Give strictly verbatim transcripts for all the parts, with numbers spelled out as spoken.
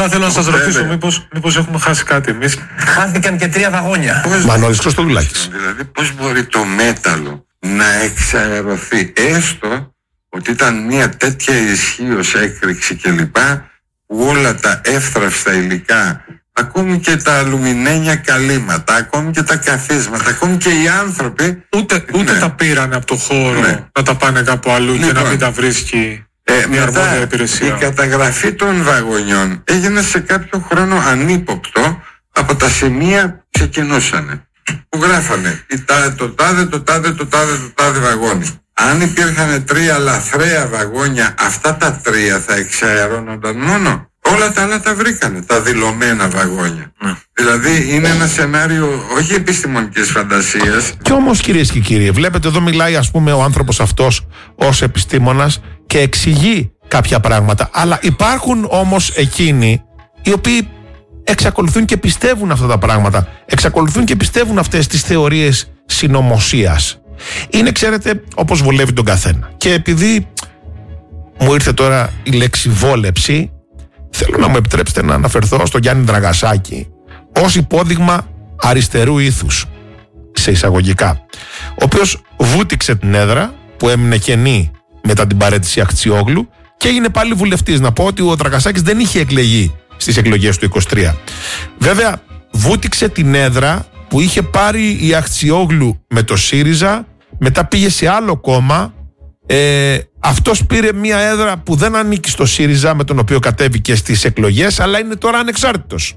Απλά θέλω να σας ρωτήσω, μήπως, μήπως έχουμε χάσει κάτι εμείς. Χάθηκαν και τρία βαγόνια. Μανώλης Κωστοδουλάκης. Δηλαδή πώς μπορεί το μέταλλο να εξαερωθεί, έστω ότι ήταν μια τέτοια ισχύος έκρηξη κλπ, που όλα τα εύθραυστα υλικά, ακόμη και τα αλουμινένια καλύματα, ακόμη και τα καθίσματα, ακόμη και οι άνθρωποι ούτε, ούτε ναι. τα πήρανε από το χώρο, ναι. να τα πάνε κάπου αλλού λοιπόν, και να μην τα βρίσκει ε, μια αρμόδια υπηρεσία. Η καταγραφή των βαγονιών έγινε σε κάποιο χρόνο ανύποπτο από τα σημεία που ξεκινούσανε, που γράφανε το τάδε, το τάδε, το τάδε, το τάδε βαγόνι. Αν υπήρχαν τρία λαθρέα βαγόνια, αυτά τα τρία θα εξαερώνονταν μόνο. Όλα τα άλλα τα βρήκανε, τα δηλωμένα βαγόνια. Mm. Δηλαδή είναι ένα σενάριο όχι επιστημονικής φαντασίας. Κι όμως, κυρίες και κύριοι, βλέπετε εδώ μιλάει ας πούμε ο άνθρωπος αυτός ως επιστήμονας και εξηγεί κάποια πράγματα. Αλλά υπάρχουν όμως εκείνοι οι οποίοι εξακολουθούν και πιστεύουν αυτά τα πράγματα. Εξακολουθούν και πιστεύουν αυτές τις θεωρίες συνωμοσίας. Είναι, ξέρετε, όπως βολεύει τον καθένα. Και επειδή μου ήρθε τώρα η λέξη βόλεψη, θέλω να μου επιτρέψετε να αναφερθώ στον Γιάννη Δραγασάκη ως υπόδειγμα αριστερού ήθους, σε εισαγωγικά, ο οποίος βούτυξε την έδρα που έμεινε κενή μετά την παραίτηση Αχτσιόγλου και έγινε πάλι βουλευτής. Να πω ότι ο Δραγασάκης δεν είχε εκλεγεί στις εκλογές του είκοσι τρία. Βέβαια, βούτυξε την έδρα που είχε πάρει η Αχτσιόγλου με το ΣΥΡΙΖΑ, μετά πήγε σε άλλο κόμμα. Ε, αυτός πήρε μια έδρα που δεν ανήκει στο ΣΥΡΙΖΑ, με τον οποίο κατέβηκε στις εκλογές, αλλά είναι τώρα ανεξάρτητος.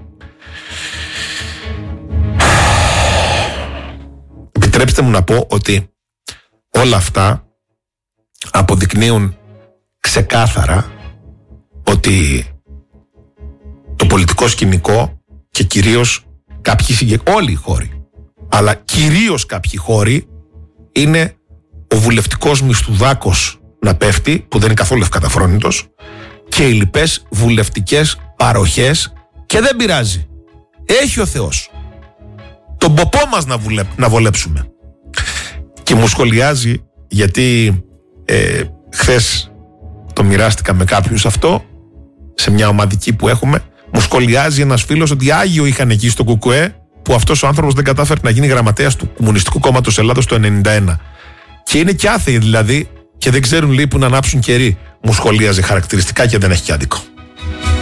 Επιτρέψτε μου να πω ότι όλα αυτά αποδεικνύουν ξεκάθαρα ότι το πολιτικό σκηνικό και κυρίως κάποιοι συγκεκριμένοι, όλοι οι χώροι, αλλά κυρίως κάποιοι χώροι, είναι ο βουλευτικός μισθουδάκος να πέφτει, που δεν είναι καθόλου ευκαταφρόνητος, και οι λοιπές βουλευτικές παροχές, και δεν πειράζει. Έχει ο Θεός τον ποπό μας να, βουλε... να βολέψουμε. Και μου σχολιάζει, γιατί ε, χθες το μοιράστηκα με κάποιους αυτό, σε μια ομαδική που έχουμε, μου σχολιάζει ένας φίλος ότι Άγιο είχαν εκεί στο Κουκουέ, που αυτός ο άνθρωπος δεν κατάφερε να γίνει γραμματέας του Κομμουνιστικού Κόμματος Ελλάδος το ενενήντα ένα. Και είναι και άθεοι δηλαδή, και δεν ξέρουν, λέει, που να ανάψουν κερί. Μου σχολίαζε χαρακτηριστικά και δεν έχει και άδικο.